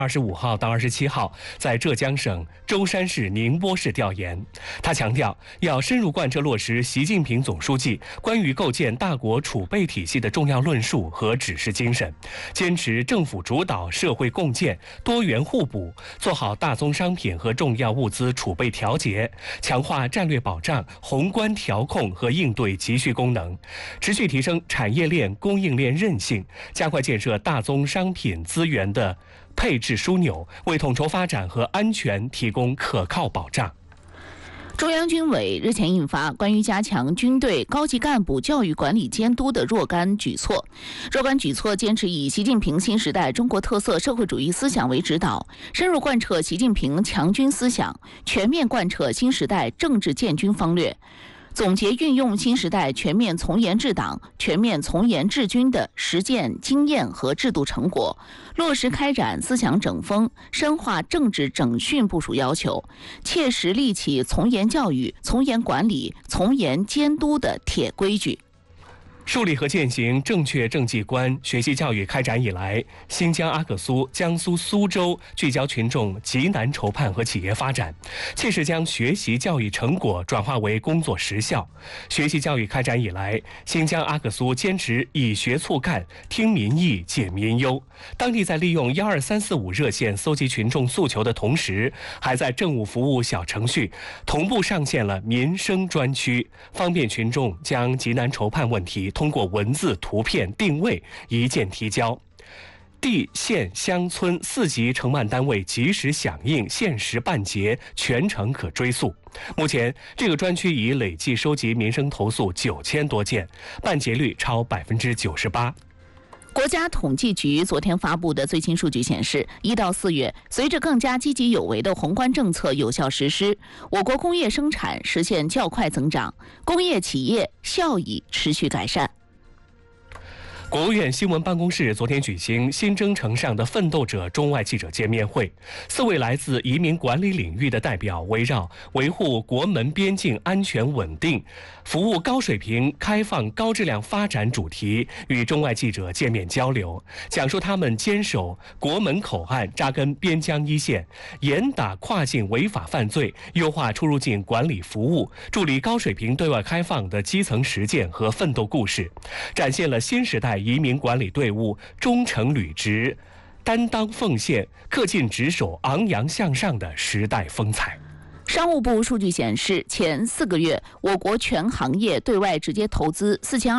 25号到27号在浙江省舟山市、宁波市调研。他强调，要深入贯彻落实习近平总书记关于构建大国储备体系的重要论述和指示精神，坚持政府主导、社会共建、多元互补，做好大宗商品和重要物资储备调节，强化战略保障、宏观调控和应对急需功能，持续提升产业链、供应链韧性，加快建设大宗商品资源的配置枢纽，为统筹发展和安全提供可靠保障。 中央军委日前印发关于加强军队高级干部教育管理监督的若干举措。若干举措坚持以习近平新时代中国特色社会主义思想为指导，深入贯彻习近平强军思想，全面贯彻新时代政治建军方略，总结运用新时代全面从严治党、全面从严治军的实践经验和制度成果，落实开展思想整风、深化政治整训部署要求，切实立起从严教育、从严管理、从严监督的铁规矩。 树立和践行正确政绩观。学习教育开展以来，新疆阿克苏、江苏苏州聚焦群众急难筹判和企业发展，切实将学习教育成果转化为工作实效。学习教育开展以来，新疆阿克苏坚持以学促干、听民意、解民忧。当地在利用12345热线搜集群众诉求的同时，还在政务服务小程序同步上线了民生专区，方便群众将急难筹判问题通过文字、图片定位一键提交。地县乡村4级承办单位及时响应，限时办结，全程可追溯。目前，这个专区已累计收集民生投诉9000多件，办结率超98%。 国家统计局昨天发布的最新数据显示，1到4月，随着更加积极有为的宏观政策有效实施，我国工业生产实现较快增长，工业企业效益持续改善。 国务院新闻办公室昨天举行新征程上的奋斗者中外记者见面会，4位来自移民管理领域的代表围绕维护国门边境安全稳定、服务高水平开放高质量发展主题与中外记者见面交流，讲述他们坚守国门口岸、扎根边疆一线，严打跨境违法犯罪，优化出入境管理服务，助力高水平对外开放的基层实践和奋斗故事，展现了新时代移民管理队伍忠诚履职、担当奉献、恪尽职守、昂扬向上的时代风采。 商务部数据显示，前4个月，我国全行业对外直接投资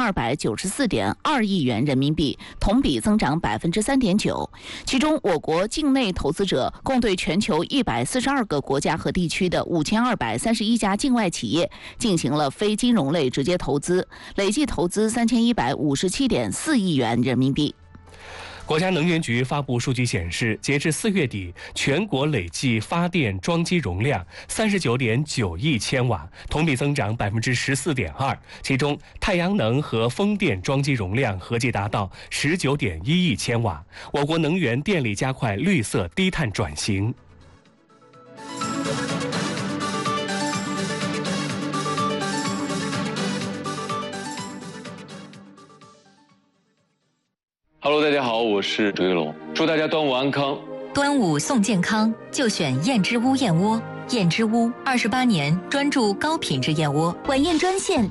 4294.2亿元人民币，同比增长3.9%。其中，我国境内投资者共对全球142个国家和地区的5231家境外企业进行了非金融类直接投资，累计投资3157.4亿元人民币。 国家能源局发布数据显示，截至4月底，全国累计发电装机容量39.9亿千瓦，同比增长14.2%。其中，太阳能和风电装机容量合计达到19.1亿千瓦。我国能源电力加快绿色低碳转型。 Hello， 大家好，我是周一龙，祝大家端午安康。 端午送健康，就选燕之屋燕窝。燕之屋28年专注高品质燕窝， 晚宴专线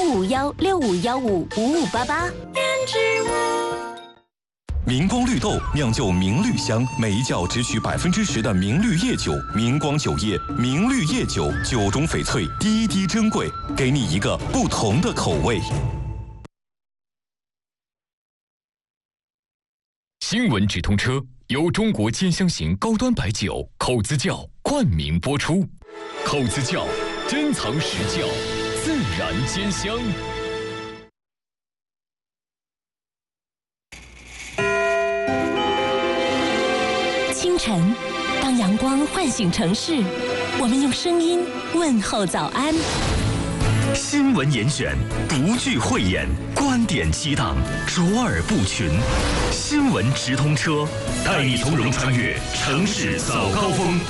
0551651588。燕之屋。 明光绿豆酿就明绿香，每一窖只取10%的明绿叶酒。明光酒业明绿叶酒，酒中翡翠，滴滴珍贵，给你一个不同的口味。 新闻直通车由中国尖香型高端白酒口子窖冠名播出，口子窖珍藏实窖，自然尖香。 清晨，当阳光唤醒城市，我们用声音问候早安。 新闻严选，不惧讳言，观点激荡，卓尔不群。新闻直通车，带你从容穿越城市早高峰。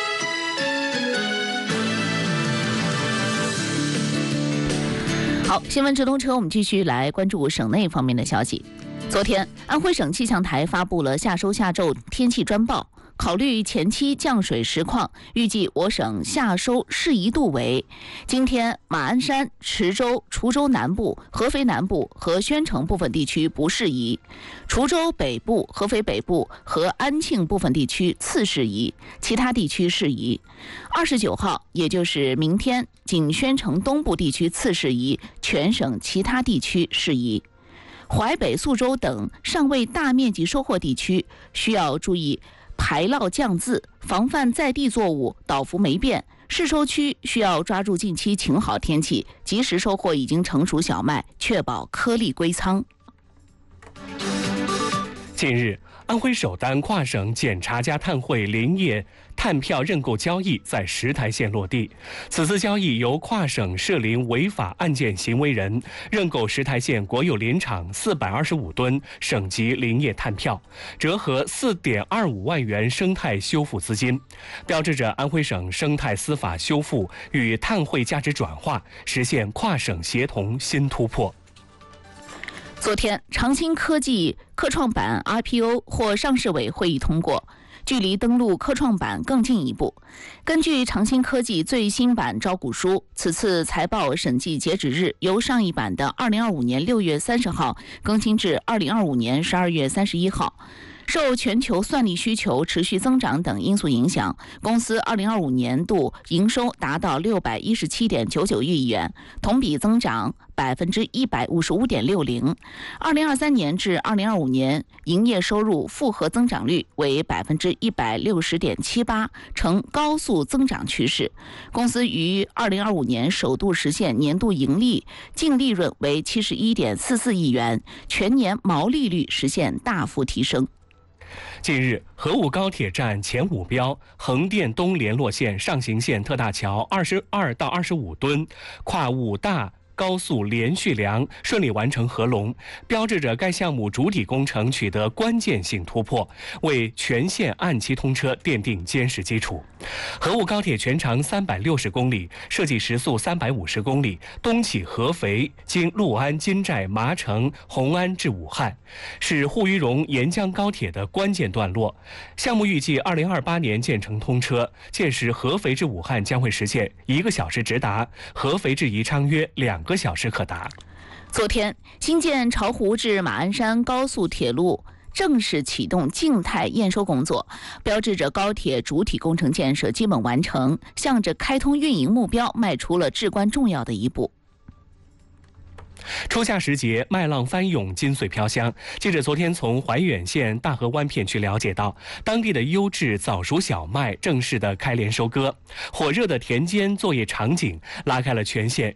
好， 新闻直通车，我们继续来关注省内方面的消息。昨天，安徽省气象台发布了下周下昼天气专报。考虑前期降水实况，预计我省夏收适宜度为：今天马鞍山、池州、滁州南部、合肥南部和宣城部分地区不适宜；滁州北部、合肥北部和安庆部分地区次适宜，其他地区适宜。29号，也就是明天，仅宣城东部地区次适宜，全省其他地区适宜。淮北、宿州等尚未大面积收获地区需要注意排涝降渍，防范在地作物倒伏霉变。市收区需要抓住近期晴好天气，及时收获已经成熟小麦，确保颗粒归仓。 近日，安徽首单跨省检查加碳汇林业碳票认购交易在石台县落地。此次交易由跨省涉林违法案件行为人认购石台县国有林场425吨省级林业碳票，折合4.25万元生态修复资金，标志着安徽省生态司法修复与碳汇价值转化实现跨省协同新突破。 昨天，长兴科技科创板 IPO 获上市委会议通过，距离登陆科创板更进一步。根据长兴科技最新版招股书，此次财报审计截止日由上一版的2025年6月30号更新至2025年12月31号。受全球算力需求持续增长等因素影响，公司2025年度营收达到617.99亿元，同比增长155.60%。2023年至2025年营业收入复合增长率为160.78%，呈高速增长趋势。公司于2025年首度实现年度盈利，净利润为71.44亿元，全年毛利率实现大幅提升。 近日，河武高铁站前5标横店东联络线上行线特大桥22到25吨跨物大高速连续梁顺利完成合龙，标志着该项目主体工程取得关键性突破，为全线按期通车奠定坚实基础。河武高铁全长360公里，设计时速350公里，东起合肥，经六安、金寨、麻城、红安至武汉，是沪渝蓉沿江高铁的关键段落。项目预计2028年建成通车，届时合肥至武汉将会实现1个小时直达，合肥至宜昌约2个小时可达。 昨天，新建巢湖至马鞍山高速铁路正式启动静态验收工作，标志着高铁主体工程建设基本完成，向着开通运营目标迈出了至关重要的一步。 初夏时节，麦浪翻涌，金穗飘香。记者昨天从怀远县大河湾片区了解到，当地的优质早熟小麦正式的开镰收割，火热的田间作业场景拉开了全县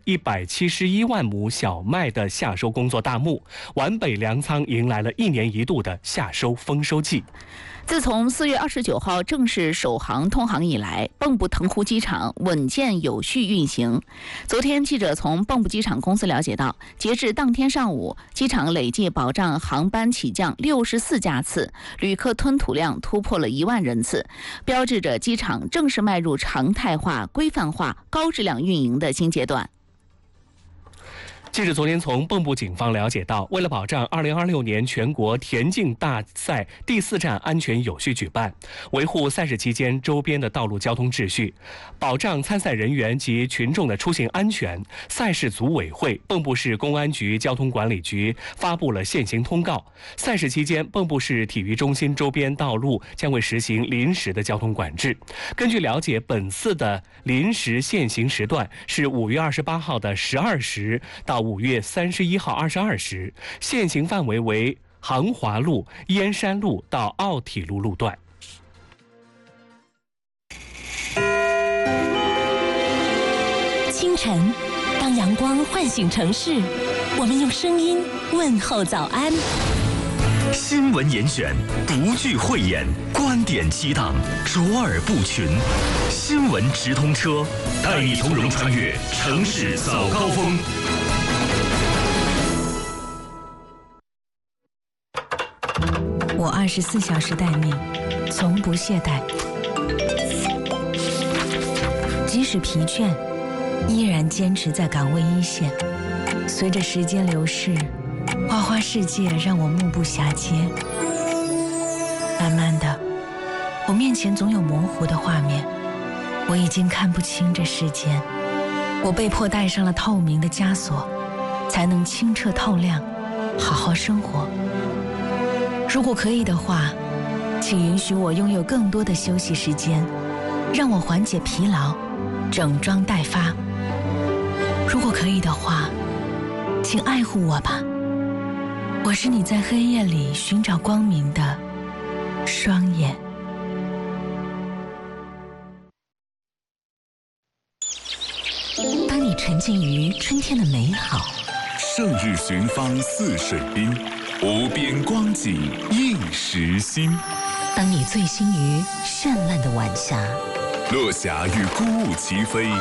171万亩小麦的夏收工作大幕。皖北粮仓迎来了1年1度的夏收丰收季。 自从4月29号正式首航通航以来，蚌埠腾湖机场稳健有序运行。昨天，记者从蚌埠机场公司了解到，截至当天上午，机场累计保障航班起降64架次，旅客吞吐量突破了1万人次，标志着机场正式迈入常态化、规范化、高质量运营的新阶段。 记者昨天从蚌埠警方了解到，为了保障2026年全国田径大赛第4站安全有序举办，维护赛事期间周边的道路交通秩序，保障参赛人员及群众的出行安全，赛事组委会、蚌埠市公安局交通管理局发布了现行通告。赛事期间，蚌埠市体育中心周边道路将会实行临时的交通管制。根据了解，本次的临时限行时段是5月28号的12时到5月31号22时，限行范围为杭华路、燕山路到奥体路路段。 清晨，当阳光唤醒城市，我们用声音问候早安。 新闻严选，独具慧眼，观点激荡，卓尔不群。新闻直通车，带你从容穿越城市早高峰。 我24小时待命，从不懈怠，即使疲倦，依然坚持在岗位一线。 随着时间流逝，花花世界让我目不暇接。慢慢的，我面前总有模糊的画面，我已经看不清这世间。我被迫戴上了透明的枷锁，才能清澈透亮，好好生活。如果可以的话，请允许我拥有更多的休息时间，让我缓解疲劳，整装待发。如果可以的话，请爱护我吧，我是你在黑夜里寻找光明的双眼。 当你沉浸于春天的美好， 胜日寻芳泗水滨，无边光景映时心。 当你醉心于绚烂的晚霞， 落霞与孤鹜齐飞。